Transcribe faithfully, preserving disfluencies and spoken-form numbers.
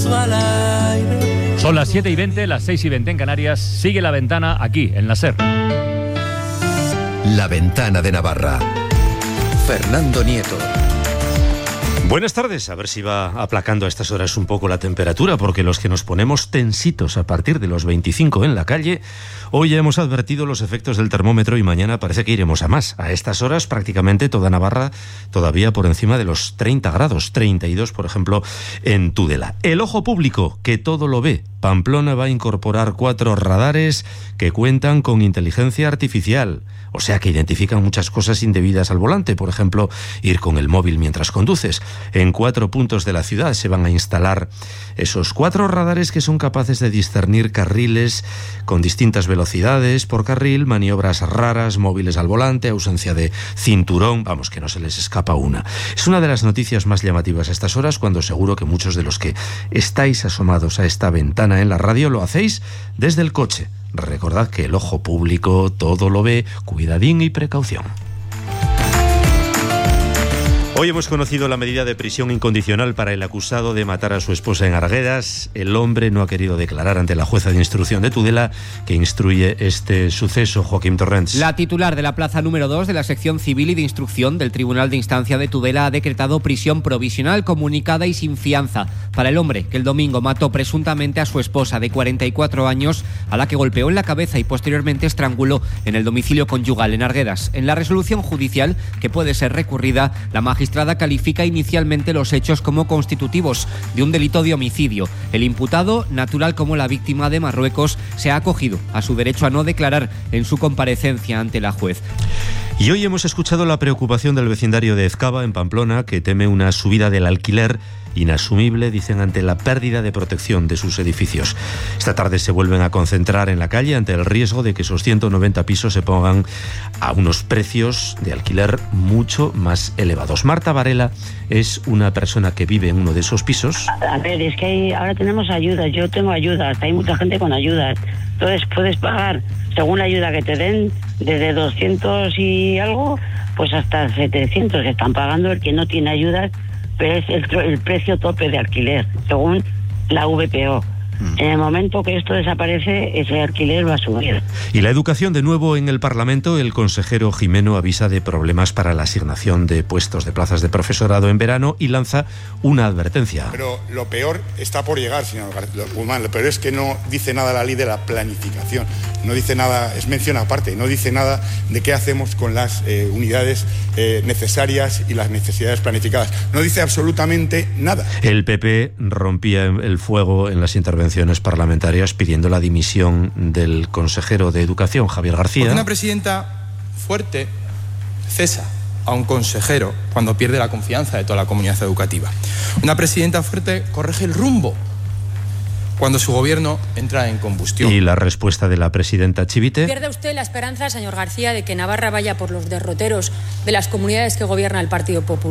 Son las siete y veinte, las seis y veinte en Canarias. Sigue La Ventana aquí, en la SER. La Ventana de Navarra. Fernando Nieto. Buenas tardes, a ver si va aplacando a estas horas un poco la temperatura, porque los que nos ponemos tensitos a partir de los veinticinco en la calle, hoy ya hemos advertido los efectos del termómetro y mañana parece que iremos a más. A estas horas prácticamente toda Navarra todavía por encima de los treinta grados, treinta y dos por ejemplo en Tudela. El ojo público, que todo lo ve. Pamplona va a incorporar cuatro radares que cuentan con inteligencia artificial, o sea que identifican muchas cosas indebidas al volante, por ejemplo, ir con el móvil mientras conduces. En cuatro puntos de la ciudad se van a instalar esos cuatro radares que son capaces de discernir carriles con distintas velocidades por carril, maniobras raras, móviles al volante, ausencia de cinturón, vamos, que no se les escapa una. Es una de las noticias más llamativas a estas horas, cuando seguro que muchos de los que estáis asomados a esta ventana en la radio lo hacéis desde el coche. Recordad que el ojo público todo lo ve, cuidadín y precaución. Hoy hemos conocido la medida de prisión incondicional para el acusado de matar a su esposa en Arguedas. El hombre no ha querido declarar ante la jueza de instrucción de Tudela, que instruye este suceso. Joaquín Torrents. La titular de la plaza número dos de la sección civil y de instrucción del Tribunal de Instancia de Tudela ha decretado prisión provisional comunicada y sin fianza para el hombre que el domingo mató presuntamente a su esposa de cuarenta y cuatro años, a la que golpeó en la cabeza y posteriormente estranguló en el domicilio conyugal en Arguedas. En la resolución judicial, que puede ser recurrida, la magistrada La magistrada califica inicialmente los hechos como constitutivos de un delito de homicidio. El imputado, natural como la víctima de Marruecos, se ha acogido a su derecho a no declarar en su comparecencia ante la juez. Y hoy hemos escuchado la preocupación del vecindario de Ezcaba, en Pamplona, que teme una subida del alquiler inasumible, dicen, ante la pérdida de protección de sus edificios. Esta tarde se vuelven a concentrar en la calle ante el riesgo de que esos ciento noventa pisos se pongan a unos precios de alquiler mucho más elevados. Marta Varela es una persona que vive en uno de esos pisos. A ver, es que hay, ahora tenemos ayudas, yo tengo ayudas, hay mucha gente con ayudas. Entonces puedes pagar, según la ayuda que te den, desde doscientos y algo, pues hasta setecientos que están pagando el que no tiene ayudas, pero es el, el precio tope de alquiler, según la V P O. En el momento que esto desaparece, ese alquiler va a subir. Y la educación, de nuevo en el Parlamento, el consejero Jimeno avisa de problemas para la asignación de puestos de plazas de profesorado en verano y lanza una advertencia. Pero lo peor está por llegar, señor Guzmán. Lo peor es que no dice nada la ley de la planificación. No dice nada, es mención aparte, no dice nada de qué hacemos con las eh, unidades eh, necesarias y las necesidades planificadas. No dice absolutamente nada. El P P rompía el fuego en las intervenciones parlamentarias pidiendo la dimisión del consejero de Educación, Javier García. Porque una presidenta fuerte cesa a un consejero cuando pierde la confianza de toda la comunidad educativa. Una presidenta fuerte corrige el rumbo cuando su gobierno entra en combustión. Y la respuesta de la presidenta Chivite. ¿Pierde usted la esperanza, señor García, de que Navarra vaya por los derroteros de las comunidades que gobierna el Partido Popular?